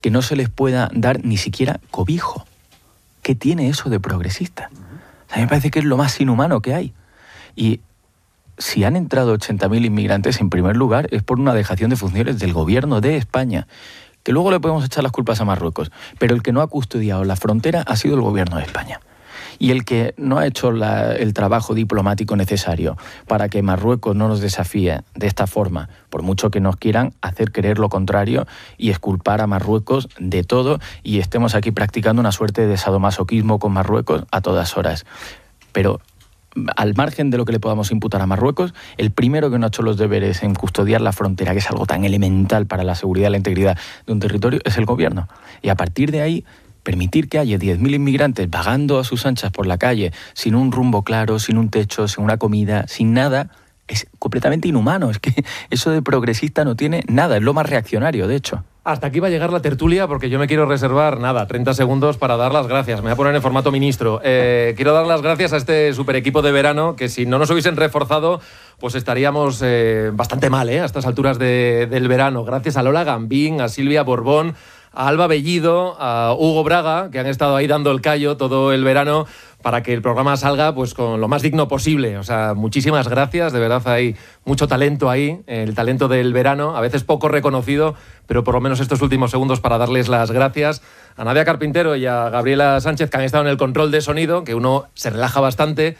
que no se les pueda dar ni siquiera cobijo. ¿Qué tiene eso de progresista? A mí me parece que es lo más inhumano que hay. Y si han entrado 80.000 inmigrantes, en primer lugar, es por una dejación de funciones del gobierno de España, que luego le podemos echar las culpas a Marruecos, pero el que no ha custodiado la frontera ha sido el gobierno de España. Y el que no ha hecho el trabajo diplomático necesario para que Marruecos no nos desafíe de esta forma, por mucho que nos quieran hacer creer lo contrario y exculpar a Marruecos de todo, y estemos aquí practicando una suerte de sadomasoquismo con Marruecos a todas horas. Pero al margen de lo que le podamos imputar a Marruecos, el primero que no ha hecho los deberes en custodiar la frontera, que es algo tan elemental para la seguridad y la integridad de un territorio, es el gobierno. Y a partir de ahí, permitir que haya 10.000 inmigrantes vagando a sus anchas por la calle, sin un rumbo claro, sin un techo, sin una comida, sin nada, es completamente inhumano. Es que eso de progresista no tiene nada, es lo más reaccionario, de hecho. Hasta aquí va a llegar la tertulia, porque yo me quiero reservar, 30 segundos para dar las gracias. Me voy a poner en formato ministro. Quiero dar las gracias a este super equipo de verano, que si no nos hubiesen reforzado, pues estaríamos bastante mal, a estas alturas del verano. Gracias a Lola Gambín, a Silvia Borbón, a Alba Bellido, a Hugo Braga, que han estado ahí dando el callo todo el verano para que el programa salga pues con lo más digno posible. O sea, muchísimas gracias, de verdad hay mucho talento ahí, el talento del verano, a veces poco reconocido, pero por lo menos estos últimos segundos para darles las gracias a Nadia Carpintero y a Gabriela Sánchez, que han estado en el control de sonido, que uno se relaja bastante,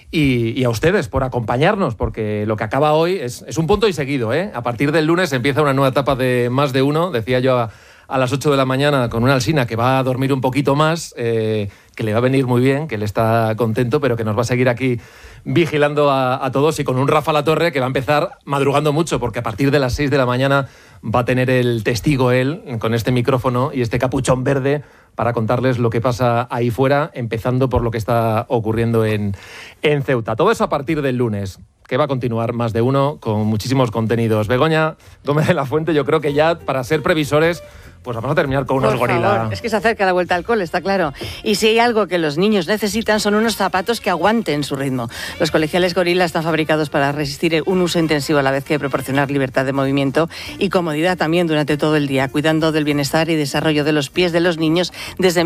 y a ustedes por acompañarnos, porque lo que acaba hoy es un punto y seguido, A partir del lunes empieza una nueva etapa de Más de Uno, decía yo a las 8 de la mañana con una Alsina que va a dormir un poquito más, que le va a venir muy bien, que él está contento, pero que nos va a seguir aquí vigilando a todos, y con un Rafa Latorre que va a empezar madrugando mucho, porque a partir de las 6 de la mañana va a tener el testigo él, con este micrófono y este capuchón verde, para contarles lo que pasa ahí fuera, empezando por lo que está ocurriendo en Ceuta. Todo eso a partir del lunes, que va a continuar Más de Uno con muchísimos contenidos. Begoña Gómez de la Fuente, yo creo que ya para ser previsores, pues vamos a terminar con unos gorila. Es que se acerca la vuelta al cole, está claro. Y si hay algo que los niños necesitan son unos zapatos que aguanten su ritmo. Los colegiales gorila están fabricados para resistir un uso intensivo a la vez que proporcionar libertad de movimiento y comodidad también durante todo el día, cuidando del bienestar y desarrollo de los pies de los niños desde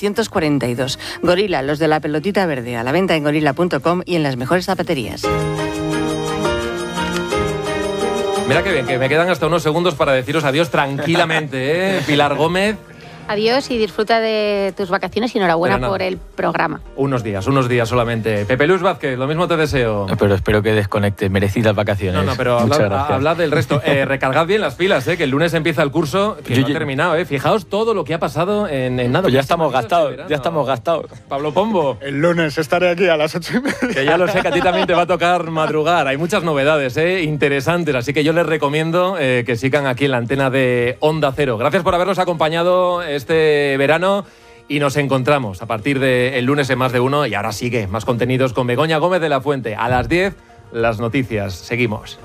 1942. Gorila, los de la pelotita verde, a la venta en gorila.com y en las mejores zapaterías. Mira qué bien, que me quedan hasta unos segundos para deciros adiós tranquilamente, Pilar Gómez. Adiós y disfruta de tus vacaciones y enhorabuena por el programa. Unos días solamente. Pepe Luis Vázquez, lo mismo te deseo. Pero espero que desconectes, merecidas vacaciones. No, pero hablad del resto. Recargad bien las pilas, que el lunes empieza el curso, que no ha terminado. Fijaos todo lo que ha pasado en nada. Pues ya estamos gastados, Pablo Pombo. El lunes estaré aquí a las 8:30. Que ya lo sé, que a ti también te va a tocar madrugar. Hay muchas novedades, interesantes, así que yo les recomiendo que sigan aquí en la antena de Onda Cero. Gracias por habernos acompañado este verano y nos encontramos a partir del lunes en Más de Uno, y ahora sigue más contenidos con Begoña Gómez de la Fuente. A las 10, las noticias. Seguimos.